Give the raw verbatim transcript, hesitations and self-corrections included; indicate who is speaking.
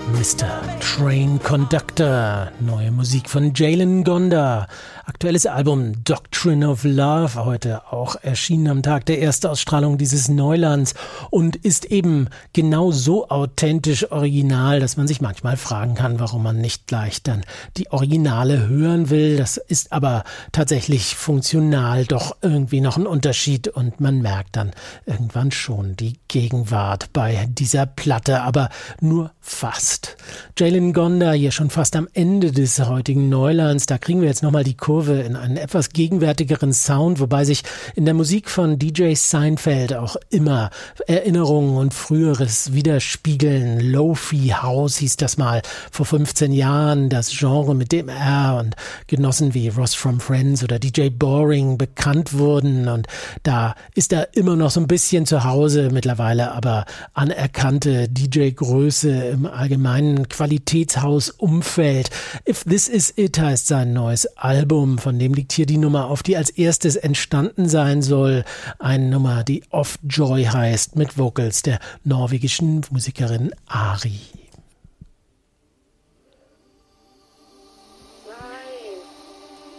Speaker 1: Mister Train Conductor, neue Musik von Jalen Gonda, aktuelles Album Doctrine of Love, heute auch erschienen am Tag der Erstausstrahlung dieses Neulands und ist eben genau so authentisch original, dass man sich manchmal fragen kann, warum man nicht gleich dann die Originale hören will. Das ist aber tatsächlich funktional doch irgendwie noch ein Unterschied und man merkt dann irgendwann schon die Gegenwart bei dieser Platte, aber nur fast. Jalen Gonda hier schon fast am Ende des heutigen Neulands. Da kriegen wir jetzt nochmal die Kurve in einen etwas gegenwärtigeren Sound, wobei sich in der Musik von D J Seinfeld auch immer Erinnerungen und Früheres widerspiegeln. Lo-Fi House hieß das mal vor fünfzehn Jahren, das Genre, mit dem er und Genossen wie Ross from Friends oder D J Boring bekannt wurden. Und da ist er immer noch so ein bisschen zu Hause, mittlerweile aber anerkannte D J-Größe im allgemeinen Qualitätshausumfeld. If This Is It heißt sein neues Album, von dem liegt hier die Nummer auf, die als erstes entstanden sein soll. Eine Nummer, die Off Joy heißt, mit Vocals der norwegischen Musikerin Ari.